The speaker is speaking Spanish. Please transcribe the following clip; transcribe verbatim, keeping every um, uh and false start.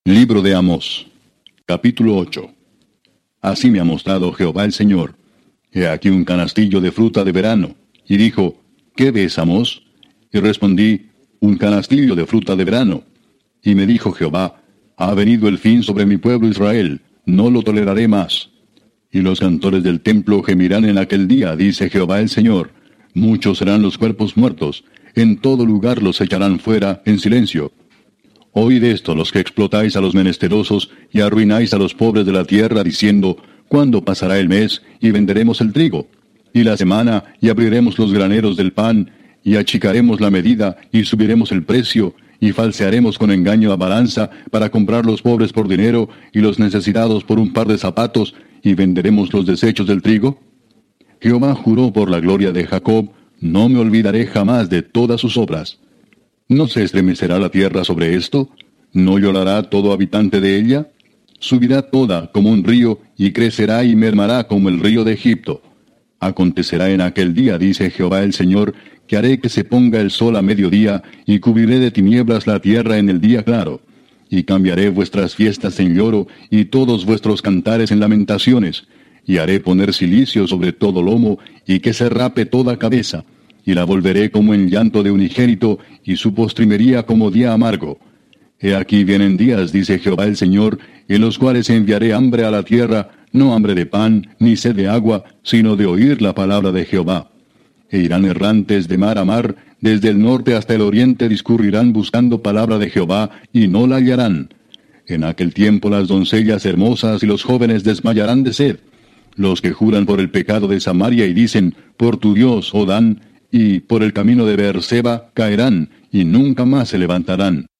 Libro de Amós, capítulo ocho. Así me ha mostrado Jehová el Señor. He aquí un canastillo de fruta de verano. Y dijo, ¿qué ves, Amós? Y respondí, un canastillo de fruta de verano. Y me dijo Jehová, ha venido el fin sobre mi pueblo Israel, no lo toleraré más. Y los cantores del templo gemirán en aquel día, dice Jehová el Señor. Muchos serán los cuerpos muertos, en todo lugar los echarán fuera en silencio. Oíd esto los que explotáis a los menesterosos y arruináis a los pobres de la tierra, diciendo, ¿cuándo pasará el mes, y venderemos el trigo? Y la semana, y abriremos los graneros del pan, y achicaremos la medida, y subiremos el precio, y falsearemos con engaño la balanza, para comprar los pobres por dinero, y los necesitados por un par de zapatos, y venderemos los desechos del trigo? Jehová juró por la gloria de Jacob, no me olvidaré jamás de todas sus obras. ¿No se estremecerá la tierra sobre esto? ¿No llorará todo habitante de ella? Subirá toda como un río, y crecerá y mermará como el río de Egipto. Acontecerá en aquel día, dice Jehová el Señor, que haré que se ponga el sol a mediodía, y cubriré de tinieblas la tierra en el día claro. Y cambiaré vuestras fiestas en lloro, y todos vuestros cantares en lamentaciones. Y haré poner cilicio sobre todo lomo, y que se rape toda cabeza. Y la volveré como en llanto de unigénito, y su postrimería como día amargo. He aquí vienen días, dice Jehová el Señor, en los cuales enviaré hambre a la tierra, no hambre de pan, ni sed de agua, sino de oír la palabra de Jehová. E irán errantes de mar a mar, desde el norte hasta el oriente discurrirán buscando palabra de Jehová, y no la hallarán. En aquel tiempo las doncellas hermosas y los jóvenes desmayarán de sed. Los que juran por el pecado de Samaria y dicen, por tu Dios, oh Dan, y por el camino de Beerseba caerán, y nunca más se levantarán.